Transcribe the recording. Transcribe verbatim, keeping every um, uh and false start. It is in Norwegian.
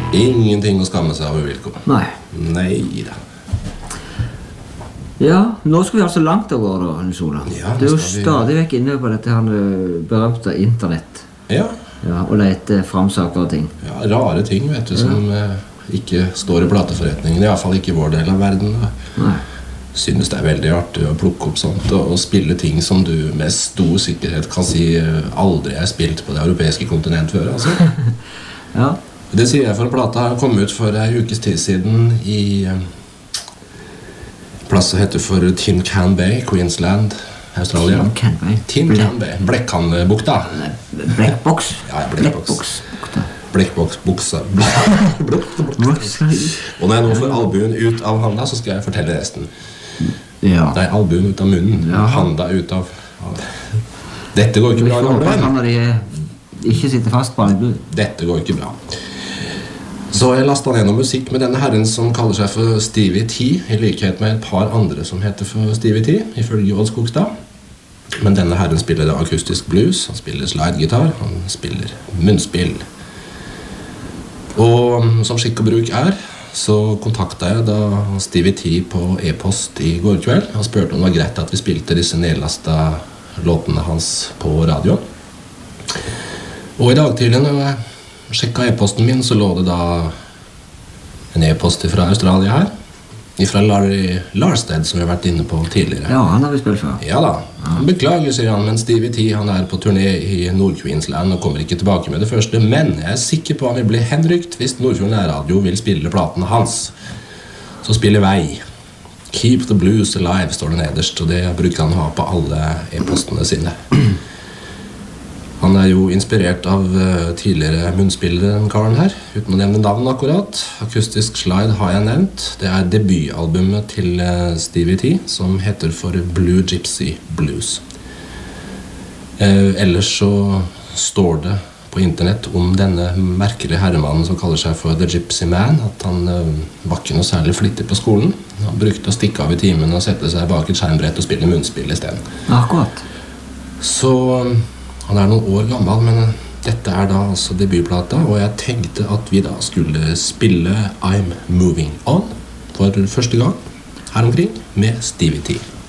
Ingenting å skamme seg over, Wilco. Nei. Nei da. Ja, nå skal vi altså langt av går da, Nils Ola. Ja, du er jo vi... stadig vekk inne på dette her berømte internett. Ja. Ja, og lete frem saker og ting. Ja, rare ting, vet du, ja. Som eh, ikke står i plateforretningen, i hvert fall ikke i vår del av verden. Da. Nei. Synes det er veldig artig å plukke opp sånt og, og spille ting som du med stor sikkerhet kan si aldri er spilt på det europeiske kontinent før, altså. Ja. Det sier jeg for plata har kommet ut for en ukes tid siden i eh, plass som heter for Tin Can Bay, Queensland, Australia. Tin Can Bay? Tin Can Bay, Blekkhandbukta. Blekkboks? Ja, Blekkboks. Blekkboksbuksa. Og når jeg nå får albuen ut av handa, så skal jeg fortelle resten. Ja. Nei, albuen ut av munnen, ja. Handa ut av... Dette går ikke bra. Vi får håpe de ikke sitter fast på albuen. Dette går ikke bra. Så jeg lastet ned noe musikk med denne herren som kaller seg for Stevie T, i likhet med et par andre som heter for Stevie T, ifølge Odd Skogstad. Men denne herren spiller akustisk blues, han spiller slidegitar, han spiller munnspill. Og som skikk og bruk er, så kontaktet jeg da Stevie T på e-post i går kveld. Han spurte om det var greit at vi spilte disse nedlastet låtene hans på radio. Og i dag tidlig når jeg sjekket e-posten min, så lå det da en e-post fra Australia her. Fra Larry Larsted, som vi har vært inne på tidligere. Ja, han har vi spilt før. Ja da. Han beklager, sier han, men Stevie T han er på turné i Nord-Queensland og kommer ikke tilbake med det første. Men jeg er sikker på at han vil bli henrykt hvis Nordfjord Nærradio vil spille platene hans. Så spiller vei. Keep the blues alive, står det nederst, og det bruker han å ha på alle e-postene sine. Han er jo inspirert av uh, tidligere munnspillere, den karen her, uten å nevne navn akkurat. Akustisk Slide har jeg nevnt. Det er debutalbumet til uh, Stevie T, som heter for Blue Gypsy Blues. Uh, ellers så står det på internett om denne merkelige herremannen som kaller seg for The Gypsy Man, at han uh, var ikke noe særlig flittig på skolen. Han brukte å stikke av i timen og sette seg bak et skjermbrett og spille munnspill i stedet. Akkurat. Så... Han er noen år gammel, men dette er da altså debutplata, og jeg tenkte at vi da skulle spille I'm Moving On for første gang her omkring med Stevie T.